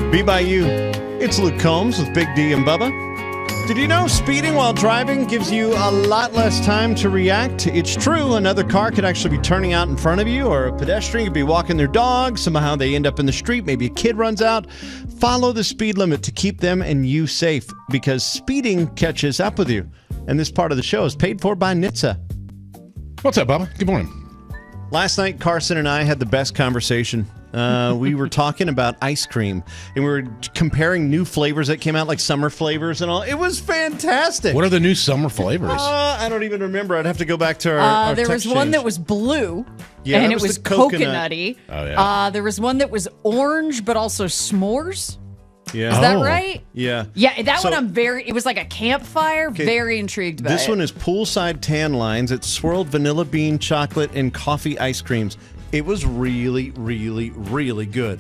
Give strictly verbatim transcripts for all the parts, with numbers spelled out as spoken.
Be By You. It's Luke Combs with Big D and Bubba. Did you know speeding while driving gives you a lot less time to react? It's true. Another car could actually be turning out in front of you, or a pedestrian could be walking their dog. Somehow they end up in the street. Maybe a kid runs out. Follow the speed limit to keep them and you safe, because speeding catches up with you. And this part of the show is paid for by N H T S A. What's up, Bubba? Good morning. Last night, Carson and I had the best conversation. Uh, we were talking about ice cream, and we were comparing new flavors that came out, like summer flavors and all. It was fantastic. What are the new summer flavors? Uh, I don't even remember. I'd have to go back to our, uh, our There was text one change. that was blue, Yeah, and that it was was the coconut. coconutty. Oh, yeah. Uh, there was one that was orange, but also s'mores. Yeah. Is that Oh. right? Yeah. Yeah, that So- one I'm very, it was like a campfire. Very intrigued by This it. one is poolside tan lines. It's swirled vanilla bean, chocolate, and coffee ice creams. It was really, really, really good.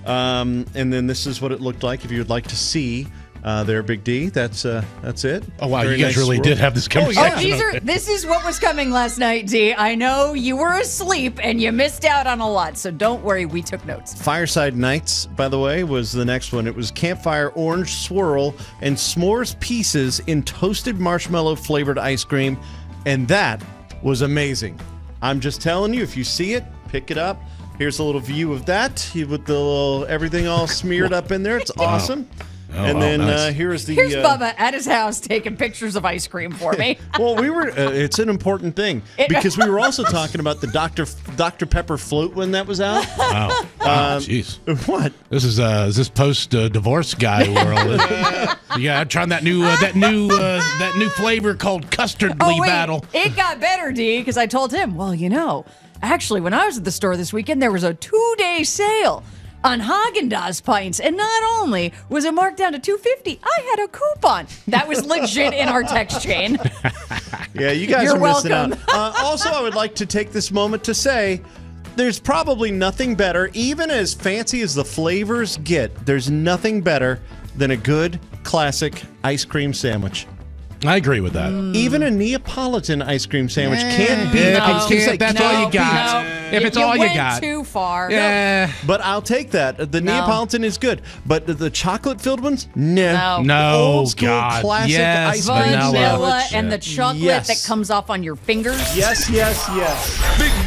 Um, and then this is what it looked like. If you would like to see uh, there, Big D, that's uh, that's it. Oh, wow. Very you guys nice really swirl. did have this conversation. Oh, these are. This is what was coming last night, D. I know you were asleep and you missed out on a lot, so don't worry. We took notes. Fireside Nights, by the way, was the next one. It was campfire orange swirl and s'mores pieces in toasted marshmallow flavored ice cream, and that was amazing. I'm just telling you, if you see it, pick it up. Here's a little view of that with the little everything all smeared up in there. It's awesome. Oh, and wow, then nice. uh, here's the. Here's uh, Bubba at his house taking pictures of ice cream for me. Well, we were. Uh, it's an important thing because we were also talking about the Doctor Doctor Pepper float when that was out. Wow. Wow, Um, Jeez. What? This is uh, is this post uh, divorce guy world? Yeah, I'm trying that new uh, that new uh, that new flavor called Custardly Oh, wait, Battle. it got better, D, because I told him, well, you know, actually, when I was at the store this weekend, there was a two-day sale on Haagen-Dazs pints, and not only was it marked down to two fifty, I had a coupon. That was legit in our text chain. Yeah, you guys You're are missing welcome. out. Uh, also, I would like to take this moment to say there's probably nothing better, even as fancy as the flavors get, there's nothing better than a good classic ice cream sandwich. I agree with that. Even a Neapolitan ice cream sandwich can't beat. If I it's can't- can't, that's no, all you got. no. If it's all you went got. too far. Yeah. But I'll take that. The No. Neapolitan is good, but the, the chocolate-filled ones, no. No. No, The old school God. classic Yes, ice Vanilla, cream vanilla. sandwich. and the chocolate Yes. that comes off on your fingers. Yes, yes, yes. Big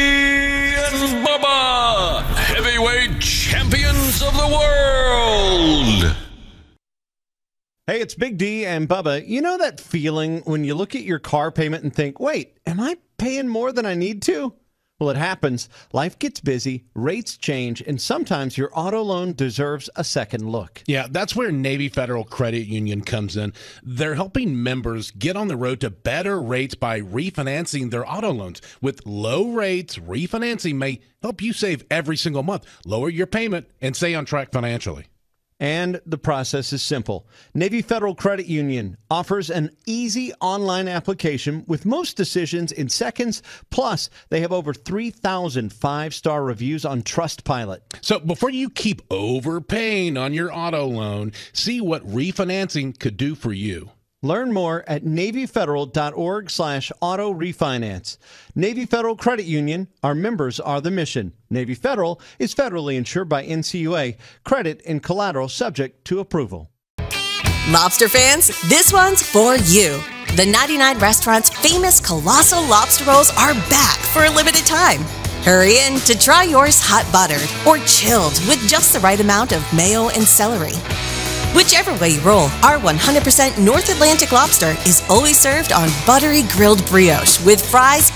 D and Bubba, heavyweight champions of the world. Hey, it's Big D and Bubba. You know that feeling when you look at your car payment and think, wait, am I paying more than I need to? Well, it happens. Life gets busy, rates change, and sometimes your auto loan deserves a second look. Yeah, that's where Navy Federal Credit Union comes in. They're helping members get on the road to better rates by refinancing their auto loans. With low rates, refinancing may help you save every single month, lower your payment, and stay on track financially. And the process is simple. Navy Federal Credit Union offers an easy online application with most decisions in seconds. Plus, they have over three thousand five-star reviews on Trustpilot. So before you keep overpaying on your auto loan, see what refinancing could do for you. Learn more at NavyFederal.org slash auto refinance. Navy Federal Credit Union, our members are the mission. Navy Federal is federally insured by N C U A. Credit and collateral subject to approval. Lobster fans, this one's for you. The ninety-nine Restaurant's famous Colossal Lobster Rolls are back for a limited time. Hurry in to try yours hot buttered or chilled with just the right amount of mayo and celery. Whichever way you roll, our one hundred percent North Atlantic lobster is always served on buttery grilled brioche with fries